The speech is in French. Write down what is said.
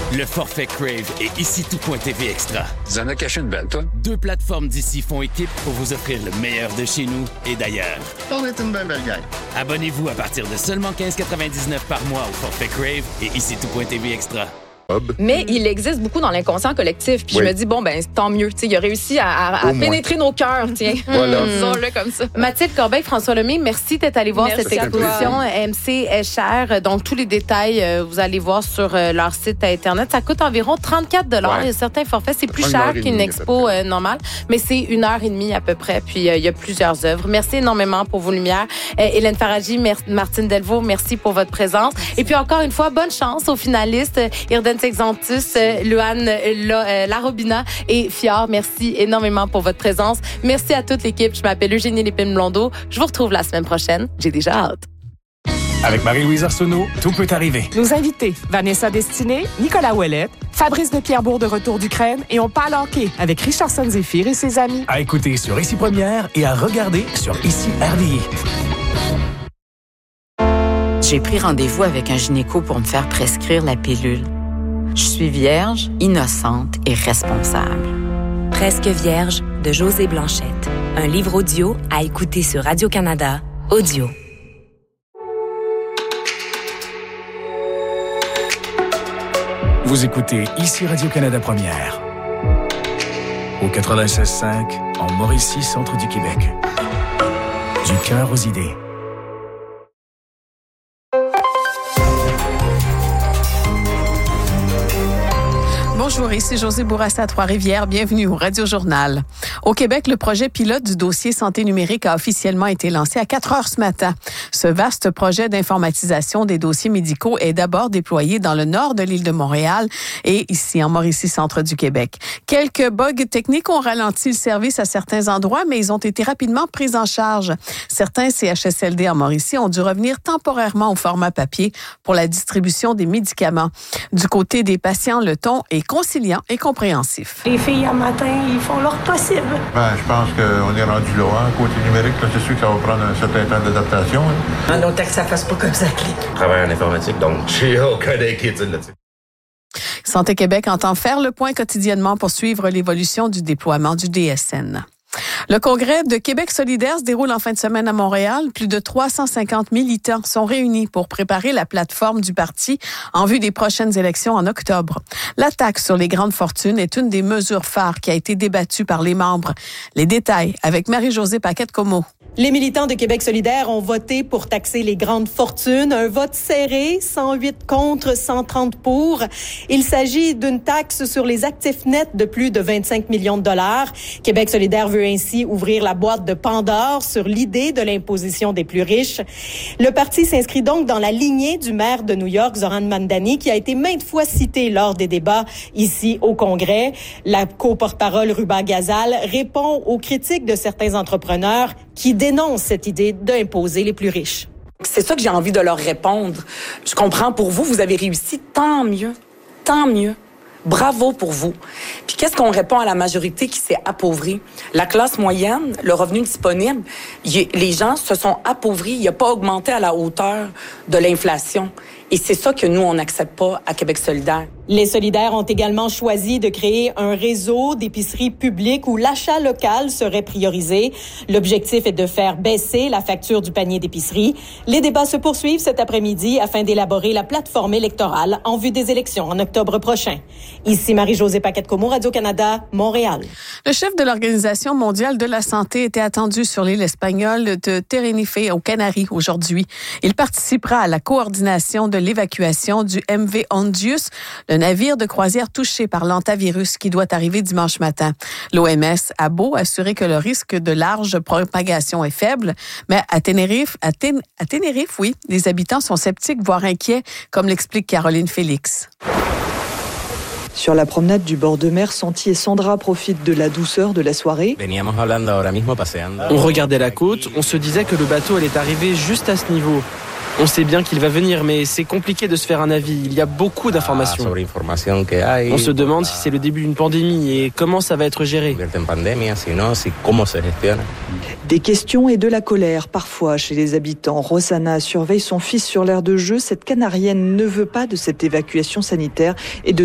Le forfait Crave et ici tout.tv Extra. Tu en as caché une belle, toi? 2 plateformes d'ici font équipe pour vous offrir le meilleur de chez nous et d'ailleurs. On est une belle gang. Abonnez-vous à partir de seulement 15,99 par mois au forfait Crave et ici tout.tv Extra. Mais il existe beaucoup dans l'inconscient collectif. Puis je me dis, bon, ben tant mieux. T'sais, il a réussi à pénétrer nos cœurs. Tiens, disons-le comme ça. Mathilde Corbeil, François Lemay, merci d'être allé voir cette exposition plaisir. MC Escher. Donc, tous les détails, vous allez voir sur leur site Internet. Ça coûte environ 34 $. Il y a certains forfaits. C'est plus cher qu'une expo normale, mais c'est 1h30 à peu près. Puis, il y a plusieurs œuvres. Merci énormément pour vos lumières. Hélène Faradji, Martine Delvaux, merci pour votre présence. Et puis, encore une fois, bonne chance aux finalistes. Irden Sexantus, Luan Larobina et Fior. Merci énormément pour votre présence. Merci à toute l'équipe. Je m'appelle Eugénie Lépine-Blondeau. Je vous retrouve la semaine prochaine. J'ai déjà hâte. Avec Marie-Louise Arsenault, tout peut arriver. Nos invités, Vanessa Destinée, Nicolas Ouellette, Fabrice de Pierrebourg de retour d'Ukraine et on parle hockey avec Richardson Zéphyr et ses amis. À écouter sur Ici Première et à regarder sur Ici RDI. J'ai pris rendez-vous avec un gynéco pour me faire prescrire la pilule. Je suis vierge, innocente et responsable. Presque vierge de Josée Blanchette. Un livre audio à écouter sur Radio-Canada Audio. Vous écoutez Ici Radio-Canada Première. Au 96.5, en Mauricie, centre du Québec. Du cœur aux idées. Bonjour, ici Josée Bourassa à Trois-Rivières. Bienvenue au Radio Journal. Au Québec, le projet pilote du dossier santé numérique a officiellement été lancé à 4 heures ce matin. Ce vaste projet d'informatisation des dossiers médicaux est d'abord déployé dans le nord de l'île de Montréal et ici en Mauricie, centre du Québec. Quelques bugs techniques ont ralenti le service à certains endroits, mais ils ont été rapidement pris en charge. Certains CHSLD en Mauricie ont dû revenir temporairement au format papier pour la distribution des médicaments. Du côté des patients, le ton est conciliant et compréhensif. Les filles, en matin, ils font leur possible. Je pense qu'on est rendu là. Côté numérique, là, c'est sûr que ça va prendre un certain temps d'adaptation. En autant que ça fasse pas comme ça, clique. Je travaille en informatique, donc j'ai aucun inquiétude là-dessus. Santé Québec entend faire le point quotidiennement pour suivre l'évolution du déploiement du DSN. Le congrès de Québec solidaire se déroule en fin de semaine à Montréal. Plus de 350 militants sont réunis pour préparer la plateforme du parti en vue des prochaines élections en octobre. La taxe sur les grandes fortunes est une des mesures phares qui a été débattue par les membres. Les détails avec Marie-Josée Paquette-Comeau. Les militants de Québec solidaire ont voté pour taxer les grandes fortunes. Un vote serré, 108 contre, 130 pour. Il s'agit d'une taxe sur les actifs nets de plus de 25 millions de dollars. Québec solidaire veut ainsi ouvrir la boîte de Pandore sur l'idée de l'imposition des plus riches. Le parti s'inscrit donc dans la lignée du maire de New York, Zoran Mamdani, qui a été maintes fois cité lors des débats ici au Congrès. La co-porte-parole Ruba Ghazal répond aux critiques de certains entrepreneurs qui dénoncent cette idée d'imposer les plus riches. C'est ça que j'ai envie de leur répondre. Je comprends pour vous, vous avez réussi, tant mieux, tant mieux. Bravo pour vous. Puis qu'est-ce qu'on répond à la majorité qui s'est appauvrie? La classe moyenne, le revenu disponible, les gens se sont appauvris, il n'a pas augmenté à la hauteur de l'inflation. Et c'est ça que nous, on n'accepte pas à Québec solidaire. Les solidaires ont également choisi de créer un réseau d'épiceries publiques où l'achat local serait priorisé. L'objectif est de faire baisser la facture du panier d'épicerie. Les débats se poursuivent cet après-midi afin d'élaborer la plateforme électorale en vue des élections en octobre prochain. Ici Marie-Josée Paquette-Comeau, Radio-Canada, Montréal. Le chef de l'Organisation mondiale de la santé était attendu sur l'île espagnole de Tenerife aux Canaries aujourd'hui. Il participera à la coordination de l'évacuation du MV Hondius, le navire de croisière touché par l'hantavirus qui doit arriver dimanche matin. L'OMS a beau assurer que le risque de large propagation est faible, mais à Tenerife, oui, les habitants sont sceptiques, voire inquiets, comme l'explique Caroline Félix. Sur la promenade du bord de mer, Santi et Sandra profitent de la douceur de la soirée. On regardait la côte, on se disait que le bateau allait arriver juste à ce niveau. On sait bien qu'il va venir, mais c'est compliqué de se faire un avis. Il y a beaucoup d'informations. On se demande si c'est le début d'une pandémie et comment ça va être géré. Des questions et de la colère, parfois, chez les habitants. Rosanna surveille son fils sur l'aire de jeu. Cette Canarienne ne veut pas de cette évacuation sanitaire et de